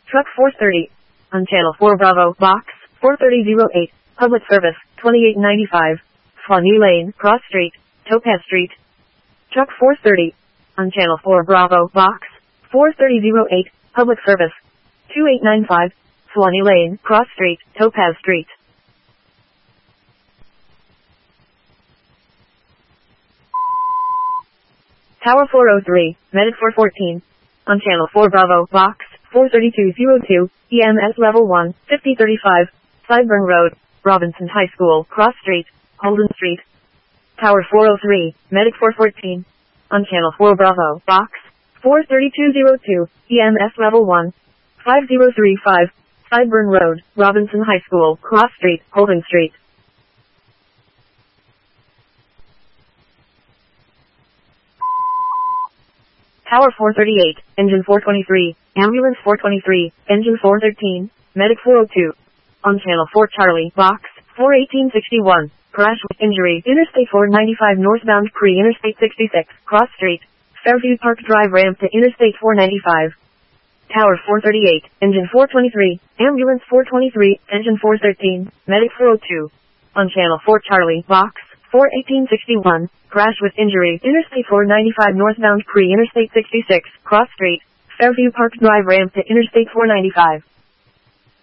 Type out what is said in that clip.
Truck 430. On Channel 4 Bravo, Box 43008. Public Service, 2895. Swanee Lane, Cross Street, Topaz Street. Truck 430. On Channel 4 Bravo, Box 43008. Public Service, 2895. Swanee Lane, Cross Street, Topaz Street. Tower 403, Medic 414. On Channel 4 Bravo, Box 43202, EMS Level 1, 5035, Sideburn Road, Robinson High School, Cross Street, Holden Street. Tower 403, Medic 414. On Channel 4 Bravo, Box 43202, EMS Level 1, 5035, Sideburn Road, Robinson High School, Cross Street, Holden Street. Tower 438, Engine 423, Ambulance 423, Engine 413, Medic 402. On Channel 4 Charlie, Box 41861, Crash with Injury, Interstate 495 northbound pre-Interstate 66, Cross Street, Fairview Park Drive ramp to Interstate 495. Tower 438, Engine 423, Ambulance 423, Engine 413, Medic 402. On Channel 4 Charlie, Box 41861, Crash with Injury, Interstate 495 northbound pre-Interstate 66, Cross Street, Fairview Park Drive ramp to Interstate 495.